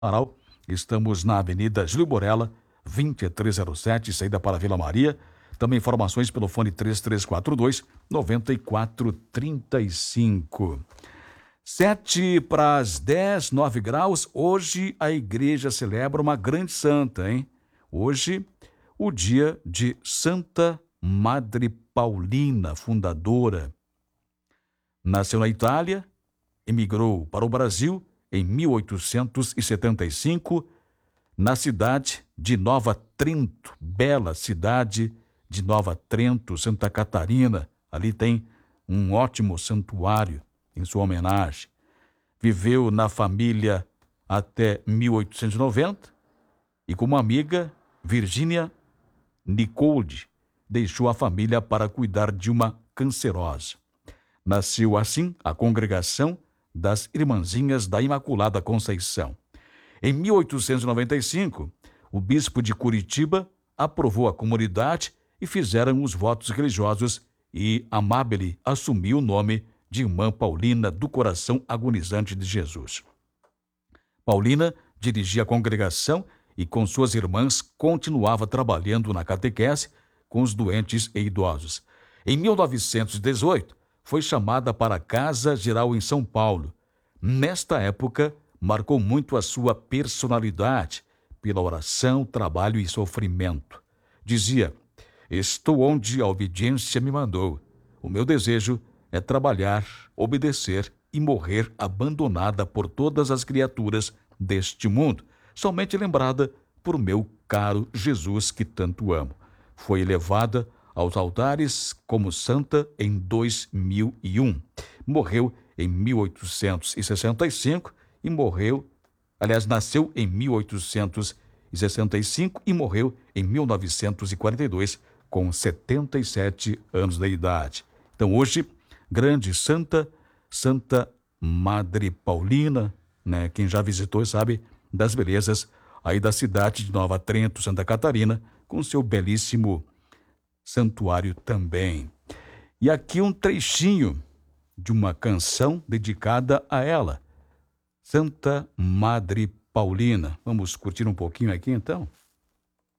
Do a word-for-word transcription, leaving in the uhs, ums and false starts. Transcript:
Amaral. Estamos na Avenida Júlio Borella, vinte e três zero sete, saída para Vila Maria. Também informações pelo fone três três quatro dois, nove quatro três cinco. Sete para as dez, nove graus. Hoje a igreja celebra uma grande santa, hein? Hoje, o dia de Santa Madre Paulina, fundadora. Nasceu na Itália, emigrou para o Brasil em mil oitocentos e setenta e cinco, na cidade de Nova Trento, bela cidade de Nova Trento, Santa Catarina. Ali tem um ótimo santuário em sua homenagem. Viveu na família até mil oitocentos e noventa e, como amiga, Virginia Nicoldi deixou a família para cuidar de uma cancerosa. Nasceu assim a congregação das Irmãzinhas da Imaculada Conceição. Em mil oitocentos e noventa e cinco, o bispo de Curitiba aprovou a comunidade e fizeram os votos religiosos e Amabile assumiu o nome de Irmã Paulina do Coração Agonizante de Jesus. Paulina dirigia a congregação e com suas irmãs continuava trabalhando na catequese com os doentes e idosos. Em mil novecentos e dezoito, foi chamada para a Casa Geral em São Paulo. Nesta época, marcou muito a sua personalidade pela oração, trabalho e sofrimento. Dizia: estou onde a obediência me mandou. O meu desejo é trabalhar, obedecer e morrer abandonada por todas as criaturas deste mundo, somente lembrada por meu caro Jesus que tanto amo. Foi elevada aos altares como santa em dois mil e um. Morreu em mil oitocentos e sessenta e cinco e morreu, aliás, nasceu em mil oitocentos e sessenta e cinco e morreu em mil novecentos e quarenta e dois, com setenta e sete anos de idade. Então, hoje, grande santa, Santa Madre Paulina, né? Quem já visitou sabe das belezas aí da cidade de Nova Trento, Santa Catarina, com seu belíssimo santuário também. E aqui um trechinho de uma canção dedicada a ela, Santa Madre Paulina. Vamos curtir um pouquinho aqui então?